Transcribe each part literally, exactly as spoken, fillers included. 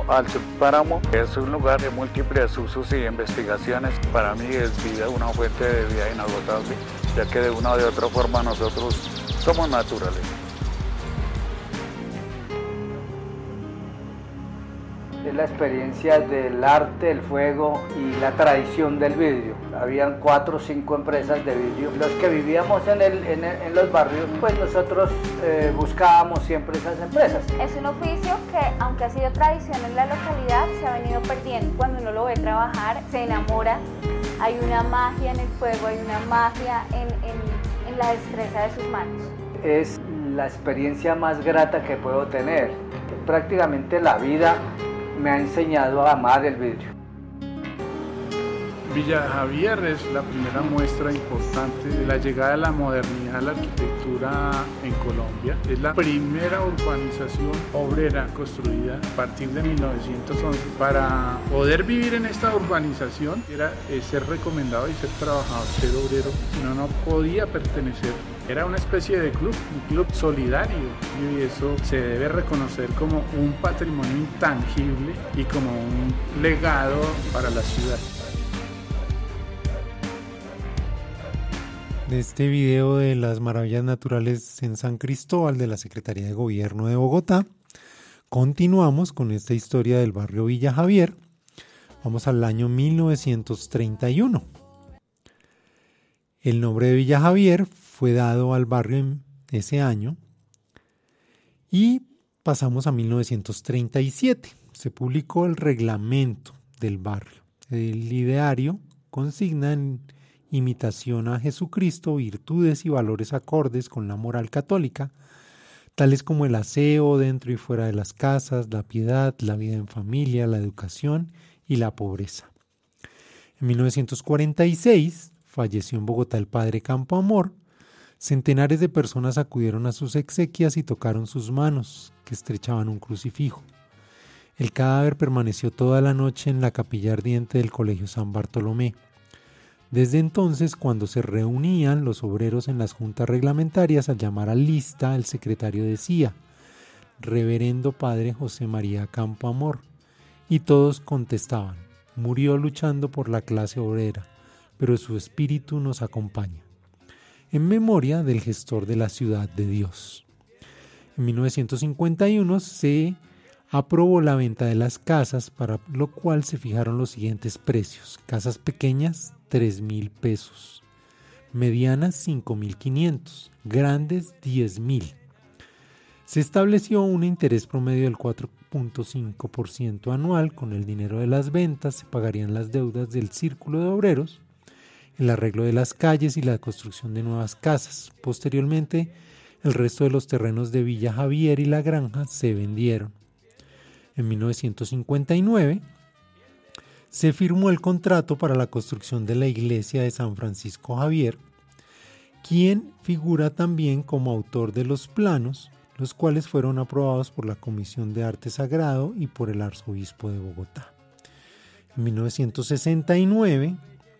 Al Subpáramo es un lugar de múltiples usos y investigaciones. Para mí es vida, una fuente de vida inagotable, ya que de una o de otra forma nosotros somos naturales. Es la experiencia del arte, el fuego y la tradición del vidrio. Habían cuatro o cinco empresas de vidrio. Los que vivíamos en, el, en, el, en los barrios, pues nosotros eh, buscábamos siempre esas empresas. Es un oficio que, aunque ha sido tradición en la localidad, se ha venido perdiendo. Cuando uno lo ve trabajar, se enamora. Hay una magia en el fuego, hay una magia en, en, en la destreza de sus manos. Es la experiencia más grata que puedo tener. Prácticamente la vida me ha enseñado a amar el vidrio. Villa Javier es la primera muestra importante de la llegada de la modernidad a la arquitectura en Colombia. Es la primera urbanización obrera construida a partir de mil novecientos once. Para poder vivir en esta urbanización era eh, ser recomendado y ser trabajador, ser obrero, si no, no podía pertenecer. Era una especie de club, un club solidario, y eso se debe reconocer como un patrimonio intangible y como un legado para la ciudad. De este video de las maravillas naturales en San Cristóbal de la Secretaría de Gobierno de Bogotá, continuamos con esta historia del barrio Villa Javier. Vamos al año mil novecientos treinta y uno. El nombre de Villa Javier fue dado al barrio en ese año y pasamos a mil novecientos treinta y siete. Se publicó el reglamento del barrio. El ideario consigna en imitación a Jesucristo virtudes y valores acordes con la moral católica, tales como el aseo dentro y fuera de las casas, la piedad, la vida en familia, la educación y la pobreza. En mil novecientos cuarenta y seis falleció en Bogotá el padre Campo Amor. Centenares de personas acudieron a sus exequias y tocaron sus manos, que estrechaban un crucifijo. El cadáver permaneció toda la noche en la capilla ardiente del Colegio San Bartolomé. Desde entonces, cuando se reunían los obreros en las juntas reglamentarias, al llamar a lista, el secretario decía: Reverendo Padre José María Campo Amor, y todos contestaban: murió luchando por la clase obrera, pero su espíritu nos acompaña. En memoria del gestor de la Ciudad de Dios. En mil novecientos cincuenta y uno se aprobó la venta de las casas, para lo cual se fijaron los siguientes precios: casas pequeñas, tres mil pesos, medianas, cinco mil quinientos, grandes, diez mil. Se estableció un interés promedio del cuatro punto cinco por ciento anual. Con el dinero de las ventas se pagarían las deudas del Círculo de Obreros, el arreglo de las calles y la construcción de nuevas casas. Posteriormente, el resto de los terrenos de Villa Javier y la granja se vendieron. En mil novecientos cincuenta y nueve se firmó el contrato para la construcción de la iglesia de San Francisco Javier, quien figura también como autor de los planos, los cuales fueron aprobados por la Comisión de Arte Sagrado y por el Arzobispo de Bogotá. En mil novecientos sesenta y nueve,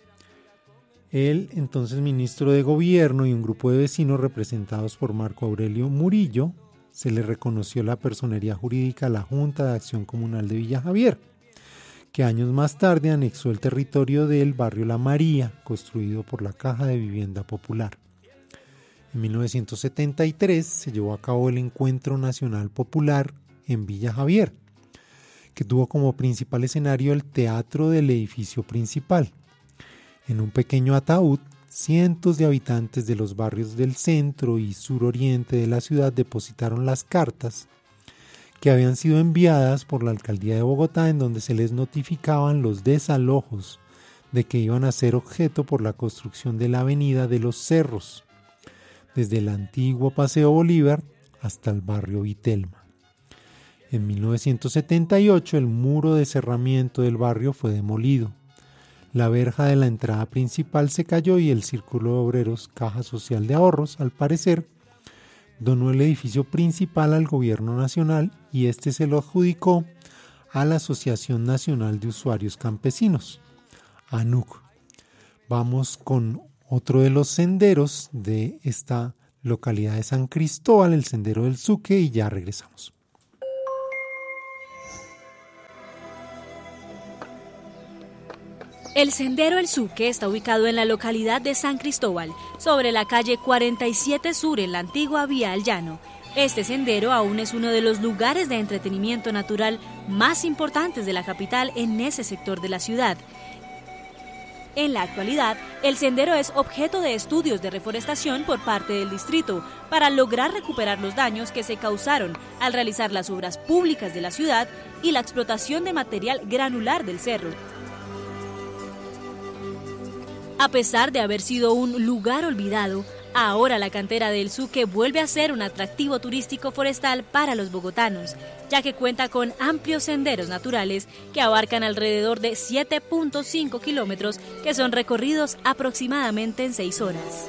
el entonces ministro de Gobierno y un grupo de vecinos representados por Marco Aurelio Murillo, se le reconoció la personería jurídica a la Junta de Acción Comunal de Villa Javier, que años más tarde anexó el territorio del barrio La María, construido por la Caja de Vivienda Popular. En mil novecientos setenta y tres se llevó a cabo el Encuentro Nacional Popular en Villa Javier, que tuvo como principal escenario el teatro del edificio principal. En un pequeño ataúd, cientos de habitantes de los barrios del centro y suroriente de la ciudad depositaron las cartas que habían sido enviadas por la Alcaldía de Bogotá, en donde se les notificaban los desalojos de que iban a ser objeto por la construcción de la Avenida de los Cerros, desde el antiguo Paseo Bolívar hasta el barrio Vitelma. En mil novecientos setenta y ocho el muro de cerramiento del barrio fue demolido. La verja de la entrada principal se cayó y el Círculo de Obreros Caja Social de Ahorros, al parecer, donó el edificio principal al gobierno nacional y este se lo adjudicó a la Asociación Nacional de Usuarios Campesinos, A N U C. Vamos con otro de los senderos de esta localidad de San Cristóbal, el Sendero del Suque, y ya regresamos. El Sendero El Suque está ubicado en la localidad de San Cristóbal, sobre la calle cuarenta y siete Sur en la antigua Vía al Llano. Este sendero aún es uno de los lugares de entretenimiento natural más importantes de la capital en ese sector de la ciudad. En la actualidad, el sendero es objeto de estudios de reforestación por parte del distrito para lograr recuperar los daños que se causaron al realizar las obras públicas de la ciudad y la explotación de material granular del cerro. A pesar de haber sido un lugar olvidado, ahora la cantera del Suque vuelve a ser un atractivo turístico forestal para los bogotanos, ya que cuenta con amplios senderos naturales que abarcan alrededor de siete punto cinco kilómetros, que son recorridos aproximadamente en seis horas.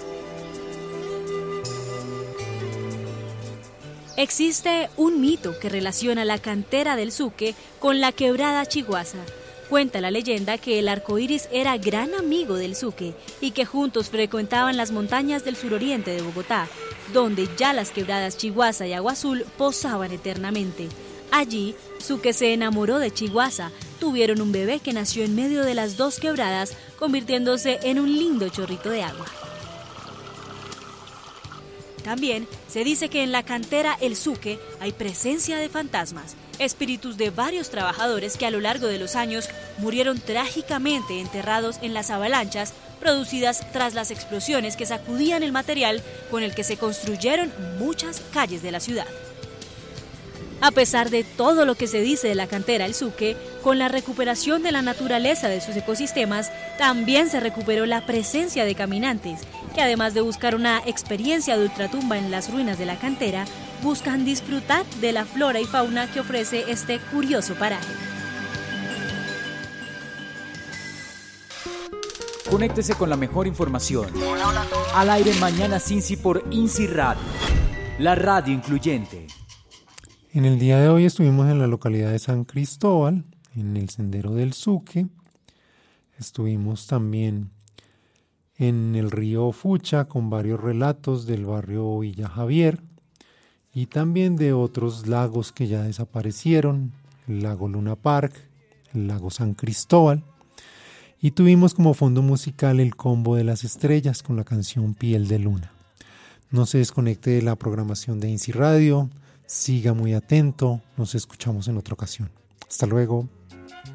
Existe un mito que relaciona la cantera del Suque con la quebrada Chiguaza. Cuenta la leyenda que el arco iris era gran amigo del Suque y que juntos frecuentaban las montañas del suroriente de Bogotá, donde ya las quebradas Chiguaza y Agua Azul posaban eternamente. Allí, Suque se enamoró de Chiguaza, tuvieron un bebé que nació en medio de las dos quebradas, convirtiéndose en un lindo chorrito de agua. También se dice que en la cantera El Suque hay presencia de fantasmas, espíritus de varios trabajadores que a lo largo de los años murieron trágicamente enterrados en las avalanchas producidas tras las explosiones que sacudían el material con el que se construyeron muchas calles de la ciudad. A pesar de todo lo que se dice de la cantera El Suque, con la recuperación de la naturaleza de sus ecosistemas, también se recuperó la presencia de caminantes, que además de buscar una experiencia de ultratumba en las ruinas de la cantera, buscan disfrutar de la flora y fauna que ofrece este curioso paraje. Conéctese con la mejor información. Al aire Mañana Cincy por INCI Radio, la radio incluyente. En el día de hoy estuvimos en la localidad de San Cristóbal, en el Sendero del Suque. Estuvimos también en el río Fucha con varios relatos del barrio Villa Javier y también de otros lagos que ya desaparecieron, el lago Luna Park, el lago San Cristóbal. Y tuvimos como fondo musical el Combo de las Estrellas con la canción Piel de Luna. No se desconecte de la programación de INCI Radio. Siga muy atento, nos escuchamos en otra ocasión. Hasta luego.